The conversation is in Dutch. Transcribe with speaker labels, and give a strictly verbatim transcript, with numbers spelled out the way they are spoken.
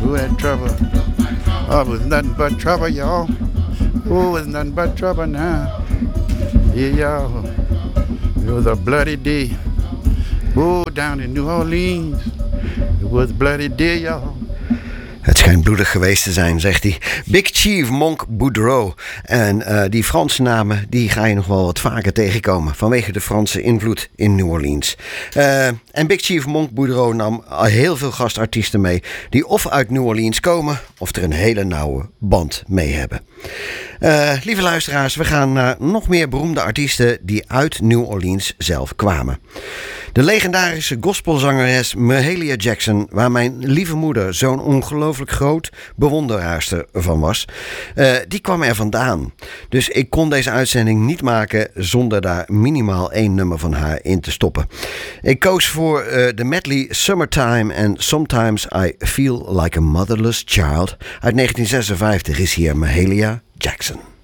Speaker 1: who had trouble. Oh, it was nothing but trouble, y'all. Oh, it was nothing but trouble now. Yeah, y'all. It was a bloody day. Oh, down in New Orleans. It was a bloody day, y'all.
Speaker 2: Het schijnt bloedig geweest te zijn, zegt hij. Big Chief Monk Boudreaux. En uh, die Franse namen die ga je nog wel wat vaker tegenkomen. Vanwege de Franse invloed in New Orleans. Uh, en Big Chief Monk Boudreaux nam heel veel gastartiesten mee. Die of uit New Orleans komen of er een hele nauwe band mee hebben. Uh, lieve luisteraars, we gaan naar nog meer beroemde artiesten die uit New Orleans zelf kwamen. De legendarische gospelzangeres Mahalia Jackson, waar mijn lieve moeder zo'n ongelooflijk groot bewonderaarster van was, uh, die kwam er vandaan. Dus ik kon deze uitzending niet maken zonder daar minimaal één nummer van haar in te stoppen. Ik koos voor uh, de medley Summertime and Sometimes I Feel Like a Motherless Child. Uit negentien zesenvijftig is hier Mahalia Jackson.